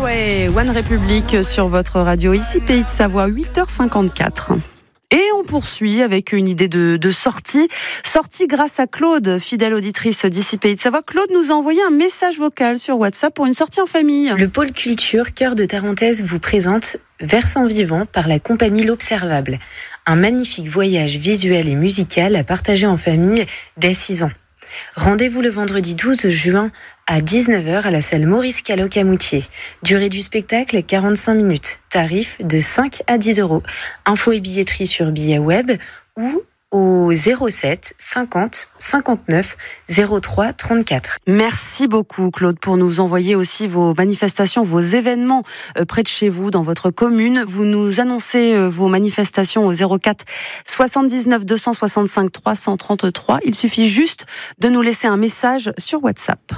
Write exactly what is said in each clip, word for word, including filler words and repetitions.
Way, One Republic sur votre radio, ici Pays de Savoie, huit heures cinquante-quatre. Et on poursuit avec une idée de, de sortie. Sortie grâce à Claude, fidèle auditrice d'ici Pays de Savoie. Claude nous a envoyé un message vocal sur WhatsApp pour une sortie en famille. Le pôle culture Cœur de Tarentaise vous présente Versant Vivant par la compagnie L'Observable. Un magnifique voyage visuel et musical à partager en famille dès six ans. Rendez-vous le vendredi douze juin à dix-neuf heures à la salle Maurice Caloc à Moutier. Durée du spectacle quarante-cinq minutes. Tarif de cinq à dix euros. Info et billetterie sur billets web ou au zéro sept cinquante cinquante-neuf zéro trois trente-quatre. Merci beaucoup Claude pour nous envoyer aussi vos manifestations, vos événements près de chez vous, dans votre commune. Vous nous annoncez vos manifestations au zéro quatre soixante-dix-neuf deux cent soixante-cinq trois cent trente-trois. Il suffit juste de nous laisser un message sur WhatsApp.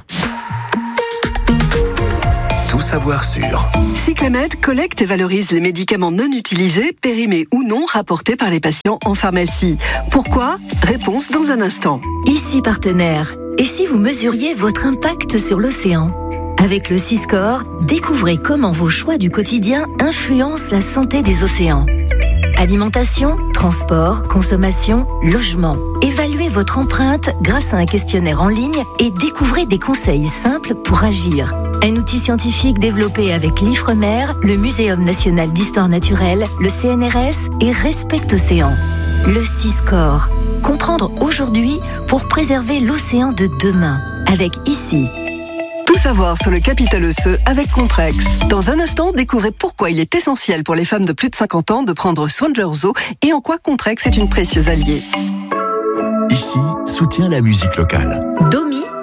Tout savoir sur Cyclamed collecte et valorise les médicaments non utilisés, périmés ou non, rapportés par les patients en pharmacie. Pourquoi ? Réponse dans un instant. Ici partenaire. Et si vous mesuriez votre impact sur l'océan ? Avec le Siscore, découvrez comment vos choix du quotidien influencent la santé des océans. Alimentation, transport, consommation, logement. Évaluez votre empreinte grâce à un questionnaire en ligne et découvrez des conseils simples pour agir. Un outil scientifique développé avec l'Ifremer, le Muséum national d'histoire naturelle, le C N R S et Respect Océan. Le Siscore. Comprendre aujourd'hui pour préserver l'océan de demain. Avec ici. Tout savoir sur le capital osseux avec Contrex. Dans un instant, découvrez pourquoi il est essentiel pour les femmes de plus de cinquante ans de prendre soin de leurs os et en quoi Contrex est une précieuse alliée. Ici, soutient la musique locale. Domi